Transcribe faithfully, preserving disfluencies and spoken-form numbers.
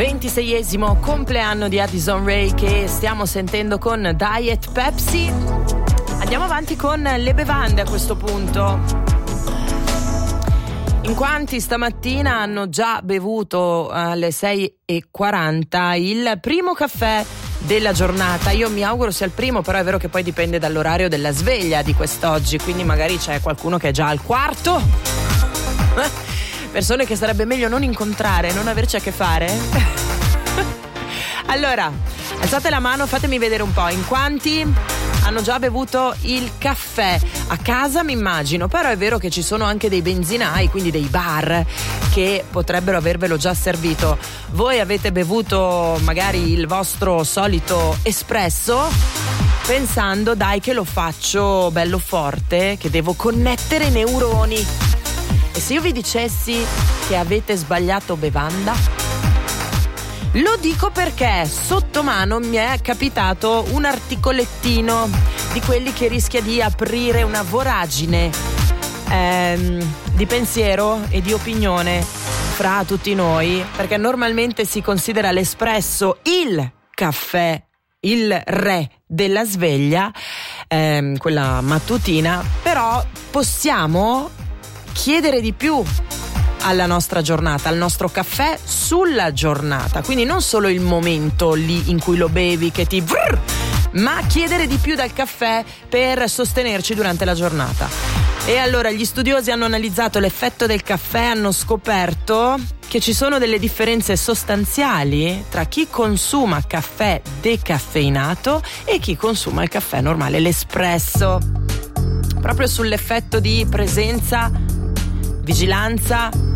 ventiseiesimo compleanno di Addison Rae che stiamo sentendo con Diet Pepsi. Andiamo avanti con le bevande a questo punto. In quanti stamattina hanno già bevuto alle sei e quaranta il primo caffè della giornata? Io mi auguro sia il primo, però è vero che poi dipende dall'orario della sveglia di quest'oggi, quindi magari c'è qualcuno che è già al quarto. Persone che sarebbe meglio non incontrare, non averci a che fare. Allora, alzate la mano, fatemi vedere un po' in quanti hanno già bevuto il caffè. A casa mi immagino, però è vero che ci sono anche dei benzinai, quindi dei bar che potrebbero avervelo già servito. Voi avete bevuto magari il vostro solito espresso pensando dai che lo faccio bello forte, che devo connettere i neuroni. E se io vi dicessi che avete sbagliato bevanda? Lo dico perché sotto mano mi è capitato un articolettino di quelli che rischia di aprire una voragine ehm, di pensiero e di opinione fra tutti noi, perché normalmente si considera l'espresso il caffè, il re della sveglia, ehm, quella mattutina, però possiamo chiedere di più alla nostra giornata, al nostro caffè sulla giornata, quindi non solo il momento lì in cui lo bevi che ti vrr, ma chiedere di più dal caffè per sostenerci durante la giornata. E allora gli studiosi hanno analizzato l'effetto del caffè, hanno scoperto che ci sono delle differenze sostanziali tra chi consuma caffè decaffeinato e chi consuma il caffè normale, l'espresso, proprio sull'effetto di presenza, vigilanza